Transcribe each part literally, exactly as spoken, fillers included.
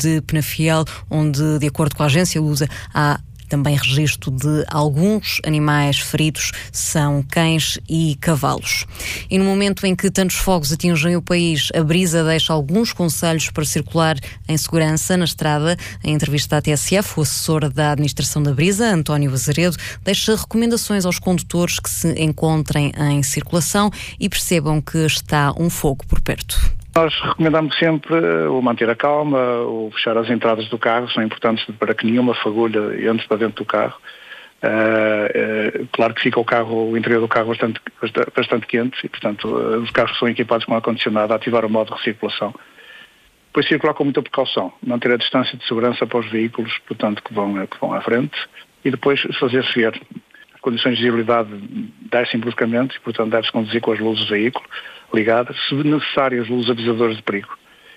de Penafiel, onde, de acordo com a agência Lusa, há também registro de alguns animais feridos, são cães e cavalos. E no momento em que tantos fogos atingem o país, a Brisa deixa alguns conselhos para circular em segurança na estrada. Em entrevista à T S F, o assessor da administração da Brisa, António Azeredo, deixa recomendações aos condutores que se encontrem em circulação e percebam que está um fogo por perto. Nós recomendamos sempre o manter a calma, o fechar as entradas do carro, são importantes para que nenhuma fagulha entre para dentro do carro. Uh, uh, claro que fica o carro, o interior do carro bastante, bastante quente e, portanto, uh, os carros são equipados com ar-condicionado, ativar o modo de recirculação. Depois circular com muita precaução, manter a distância de segurança para os veículos, portanto, que vão, que vão à frente, e depois fazer-se ver. As condições de visibilidade descem bruscamente e, portanto, deve-se conduzir com as luzes do veículo ligadas, se necessário as luzes avisadoras de perigo.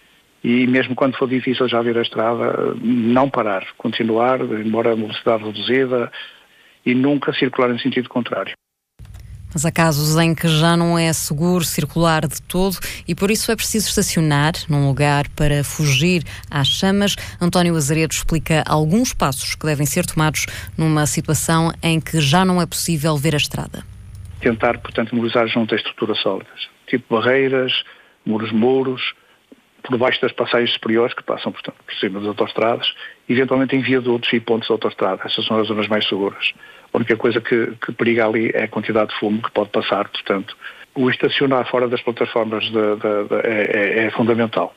E mesmo quando for difícil já vir a estrada, não parar, continuar, embora a velocidade reduzida, e nunca circular em sentido contrário. Mas há casos em que já não é seguro circular de todo e por isso é preciso estacionar num lugar para fugir às chamas. António Azeredo explica alguns passos que devem ser tomados numa situação em que já não é possível ver a estrada. Tentar, portanto, mobilizar junto a estruturas sólidas, tipo barreiras, muros muros, por baixo das passagens superiores, que passam, portanto, por cima das autoestradas, eventualmente em viadutos e pontos de autoestrada. Essas são as zonas mais seguras. A única coisa que, que periga ali é a quantidade de fumo que pode passar, portanto, o estacionar fora das plataformas de, de, de, é, é fundamental.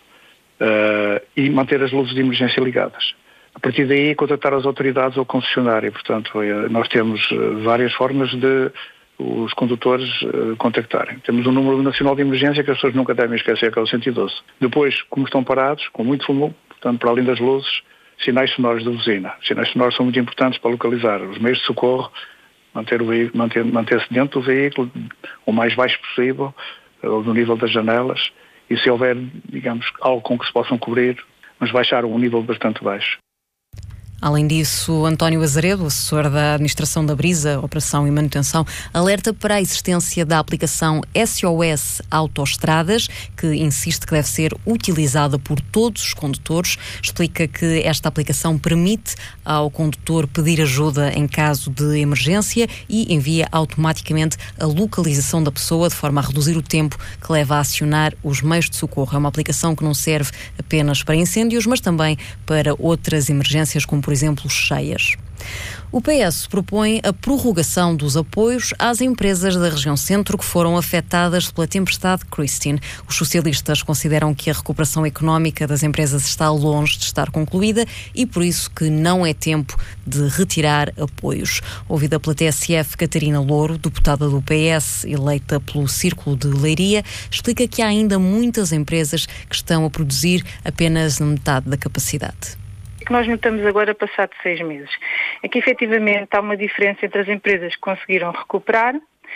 Uh, e manter as luzes de emergência ligadas. A partir daí, contactar as autoridades ou concessionário. Portanto, nós temos várias formas de os condutores uh, contactarem. Temos um número nacional de emergência que as pessoas nunca devem esquecer, que é o cento e doze. Depois, como estão parados, com muito fumo, portanto, para além das luzes, sinais sonoros de buzina. Os sinais sonoros são muito importantes para localizar os meios de socorro, manter o veículo, manter, manter-se dentro do veículo o mais baixo possível, uh, no nível das janelas, e se houver, digamos, algo com que se possam cobrir, mas baixar um nível bastante baixo. Além disso, António Azeredo, assessor da administração da Brisa, Operação e Manutenção, alerta para a existência da aplicação S O S Autoestradas, que insiste que deve ser utilizada por todos os condutores. Explica que esta aplicação permite ao condutor pedir ajuda em caso de emergência e envia automaticamente a localização da pessoa, de forma a reduzir o tempo que leva a acionar os meios de socorro. É uma aplicação que não serve apenas para incêndios, mas também para outras emergências, como por exemplo, cheias. O P S propõe a prorrogação dos apoios às empresas da região centro que foram afetadas pela tempestade Christine. Os socialistas consideram que a recuperação económica das empresas está longe de estar concluída e por isso que não é tempo de retirar apoios. Ouvida pela T S F, Catarina Louro, deputada do P S, eleita pelo Círculo de Leiria, explica que há ainda muitas empresas que estão a produzir apenas metade da capacidade. Que nós notamos agora, passado seis meses, é que efetivamente há uma diferença entre as empresas que conseguiram recuperar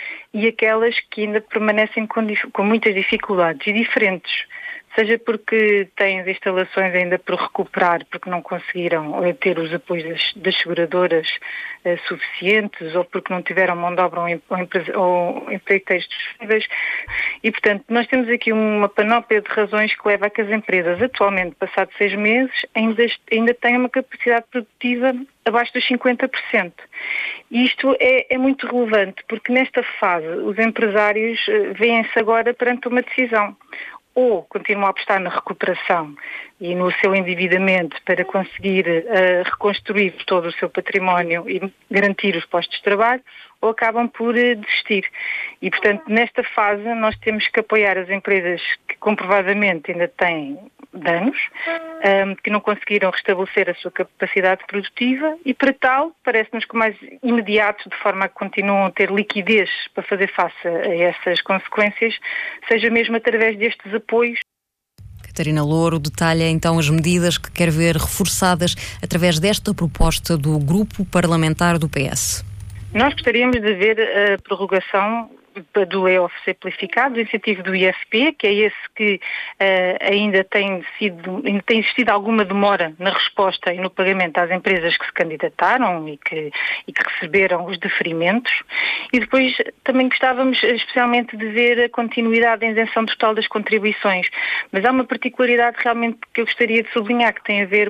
e aquelas que ainda permanecem com, com muitas dificuldades e diferentes, seja porque têm as instalações ainda por recuperar, porque não conseguiram ter os apoios das, das seguradoras uh, suficientes, ou porque não tiveram mão de obra ou, ou, ou empreiteiros disponíveis. E, portanto, nós temos aqui uma panóplia de razões que leva a que as empresas, atualmente, passados seis meses, ainda, ainda têm uma capacidade produtiva abaixo dos cinquenta por cento. E isto é, é muito relevante, porque nesta fase os empresários uh, veem-se agora perante uma decisão. Ou continuam a apostar na recuperação e no seu endividamento para conseguir uh, reconstruir todo o seu património e garantir os postos de trabalho, ou acabam por uh, desistir. E, portanto, nesta fase nós temos que apoiar as empresas que comprovadamente ainda têm danos, um, que não conseguiram restabelecer a sua capacidade produtiva e, para tal, parece-nos que o mais imediato, de forma a que continuam a ter liquidez para fazer face a essas consequências, seja mesmo através destes apoios. Catarina Louro detalha então as medidas que quer ver reforçadas através desta proposta do Grupo Parlamentar do P S. Nós gostaríamos de ver a prorrogação do E O F simplificado, do incentivo do I F P, que é esse que uh, ainda tem sido, ainda tem existido alguma demora na resposta e no pagamento às empresas que se candidataram e que, e que receberam os deferimentos. E depois também gostávamos especialmente de ver a continuidade da isenção total das contribuições. Mas há uma particularidade realmente que eu gostaria de sublinhar, que tem a ver